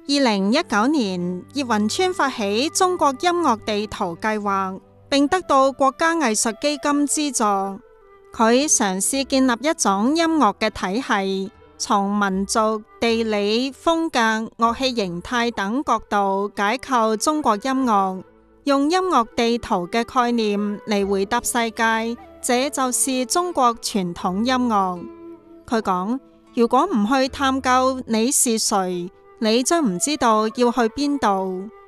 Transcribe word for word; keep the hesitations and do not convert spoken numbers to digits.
二零一九年，葉雲川發起中國音樂地圖計劃，並得到國家藝術基金資助。佢嘗試建立一種音樂嘅體系，從民族、地理、風格、樂器形態等角度解構中國音樂，用音樂地圖嘅概念嚟回答世界，這就是中國傳統音樂。佢講，如果唔去探究你是誰，你將唔知道要去邊度。